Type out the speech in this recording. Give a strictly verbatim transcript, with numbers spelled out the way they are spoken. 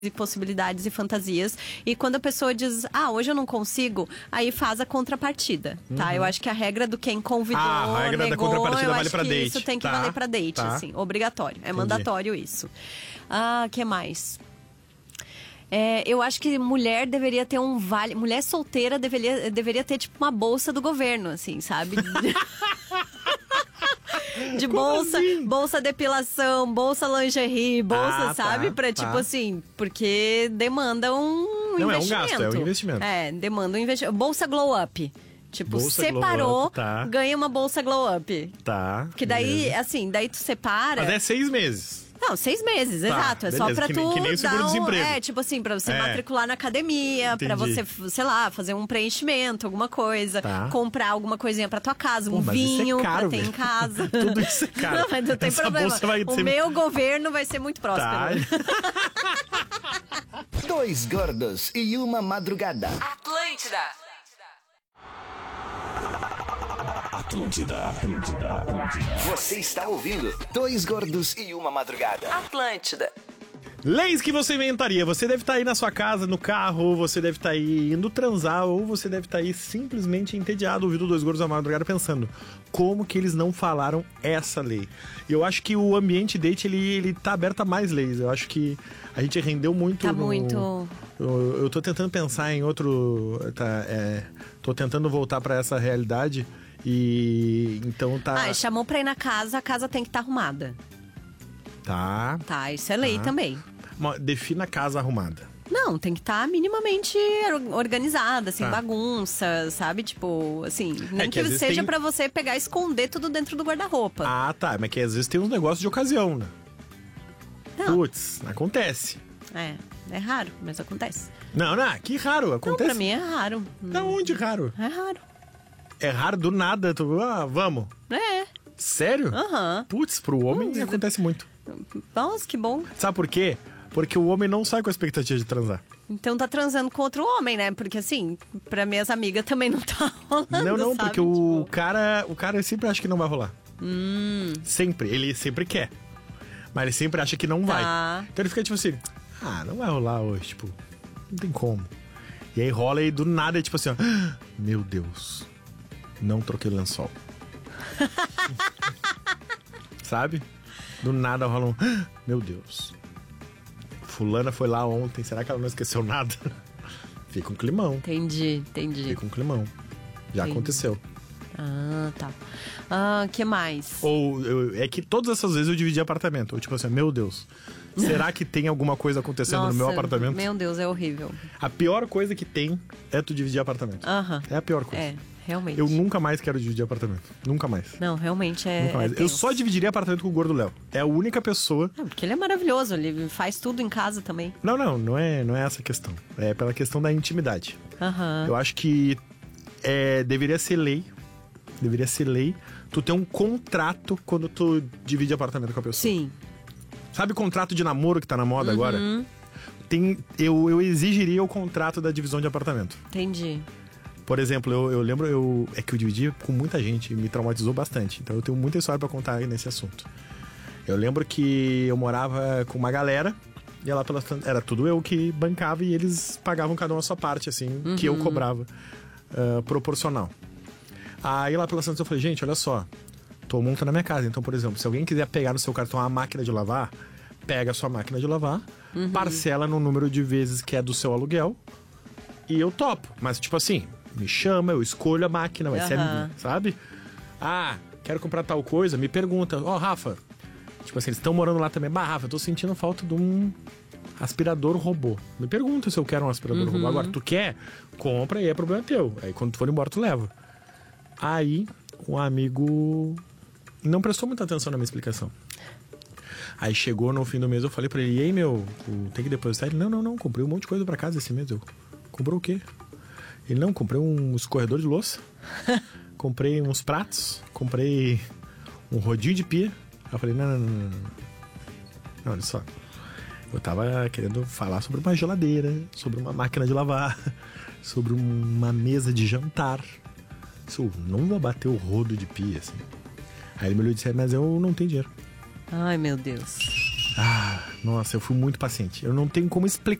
e possibilidades e fantasias. E quando a pessoa diz, ah, hoje eu não consigo, aí faz a contrapartida, tá? Uhum. Eu acho que a regra do quem convidou, ah, a regra negou, da contrapartida eu vale acho pra que date. isso tem que tá, valer pra date, tá. assim, obrigatório. É Entendi. mandatório isso. Ah, que mais? É, eu acho que mulher deveria ter um vale... Mulher solteira deveria, deveria ter, tipo, uma bolsa do governo, assim, sabe? De bolsa, assim? bolsa depilação, bolsa lingerie, bolsa, ah, sabe? tá, pra, tá. tipo assim, porque demanda um Não, investimento. é um gasto, é um investimento. É, demanda um investimento. Bolsa glow up. Tipo, bolsa separou, glow up, tá. ganha uma bolsa glow up. Tá. Que daí, beleza. assim, daí tu separa... Mas é seis meses. Não, seis meses, tá, exato. É beleza, só pra que tu nem, que nem o dar um... seguro-desemprego. É, tipo assim, pra você é. matricular na academia, Entendi. pra você, sei lá, fazer um preenchimento, alguma coisa. Tá. Comprar alguma coisinha pra tua casa, um Pô, mas isso é vinho caro, pra ter velho. em casa. Tudo isso é caro. Não, mas não tem Essa problema. bolsa vai O ser... meu governo vai ser muito próspero. Tá. Dois gordos e uma madrugada. Atlântida. Atlântida, Atlântida, Atlântida. Você está ouvindo Dois Gordos e uma Madrugada. Atlântida. Leis que você inventaria. Você deve estar aí na sua casa, no carro, ou você deve estar aí indo transar, ou você deve estar aí simplesmente entediado ouvindo Dois Gordos e uma Madrugada pensando como que eles não falaram essa lei. E eu acho que o ambiente date, ele, ele tá aberto a mais leis. Eu acho que a gente rendeu muito... Tá no... muito... Eu, eu tô tentando pensar em outro... Tá, é, tô tentando voltar pra essa realidade e então tá... Ah, chamou pra ir na casa, a casa tem que estar arrumada. Tá. Tá, isso é lei Tá. também. Defina a casa arrumada. Não, tem que estar minimamente organizada, sem Tá. bagunça, sabe? Tipo, assim, nem que que, às vezes seja tem- pra você pegar e esconder tudo dentro do guarda-roupa. Ah, tá. Mas que às vezes tem uns negócios de ocasião, né? Não. Putz, acontece. É, é raro, mas acontece. Não, não, que raro, Não, acontece. pra mim é raro. Da onde raro? É raro. É raro do nada, tu, ah, vamos. É, Sério? aham. Putz, pro homem Hum, acontece muito. Nossa, que bom. Sabe por quê? Porque o homem não sai com a expectativa de transar. Então tá transando com outro homem, né? Porque assim, pra minhas amigas também não tá rolando, Não, não, sabe? porque o Tipo, cara, o cara sempre acha que não vai rolar. Hum, Sempre, ele sempre quer. Mas ele sempre acha que não vai. Tá. Então ele fica tipo assim, ah, não vai rolar hoje, tipo, não tem como. E aí rola e do nada é tipo assim, ó, "Ah, meu Deus, não troquei o lençol." Sabe? Do nada rola um, "Ah, meu Deus, fulana foi lá ontem, será que ela não esqueceu nada?" Fica um climão, entendi, entendi. fica um climão. Já Entendi. aconteceu. Ah, tá. Ah, que mais? Ou eu- é que todas essas vezes eu dividi apartamento. Ou tipo assim, meu Deus, será que tem alguma coisa acontecendo no meu Nossa, apartamento? Meu Deus, é horrível. A pior coisa que tem é tu dividir apartamento. Aham. É a pior coisa. É, realmente. Eu nunca mais quero dividir apartamento. Nunca mais. Não, realmente é. Nunca mais. é Eu tenso. só dividiria apartamento com o Gordo Léo. É a única pessoa. Não, porque ele é maravilhoso, ele faz tudo em casa também. Não, não, não é, não é essa a questão. É pela questão da intimidade. Aham. Eu acho que é, deveria ser lei. Deveria ser lei. Tu ter um contrato quando tu divide apartamento com a pessoa. Sim. Sabe o contrato de namoro que tá na moda Uhum. agora? Tem, eu, eu exigiria o contrato da divisão de apartamento. Entendi. Por exemplo, eu, eu lembro, eu, é que eu dividi com muita gente, me traumatizou bastante. Então eu tenho muita história pra contar aí nesse assunto. Eu lembro que eu morava com uma galera, e ela pela, era tudo eu que bancava e eles pagavam cada uma a sua parte, assim, que eu cobrava, ah, proporcional. Aí lá pela Santos eu falei, gente, olha só, tô montando na minha casa. Então, por exemplo, se alguém quiser pegar no seu cartão uma máquina de lavar, pega a sua máquina de lavar, parcela no número de vezes que é do seu aluguel e eu topo. Mas, tipo assim, me chama, eu escolho a máquina, vai ser a Aham. minha, sabe? Ah, quero comprar tal coisa, me pergunta, ó, Rafa, tipo assim, eles estão morando lá também. Bah, Rafa, eu tô sentindo falta de um aspirador robô. Me pergunta se eu quero um aspirador robô. Agora, tu quer? Compra e é problema teu. Aí quando tu for embora, tu leva. Aí, um amigo não prestou muita atenção na minha explicação. Aí chegou no fim do mês, eu falei pra ele, e aí, meu, tem que depositar? Ele, não, não, não, comprei um monte de coisa pra casa esse mês. Eu, comprou o quê? Ele, não, comprei um escorredor de louça, comprei uns pratos, comprei um rodinho de pia. Aí eu falei, não, não, não, não, não. Não, olha só. Eu tava querendo falar sobre uma geladeira, sobre uma máquina de lavar, sobre uma mesa de jantar. Isso, não vou bater o rodo de pia, assim. Aí ele me olhou e disse, mas eu não tenho dinheiro. Ai, meu Deus. Ah, nossa, eu fui muito paciente. Eu não tenho como explicar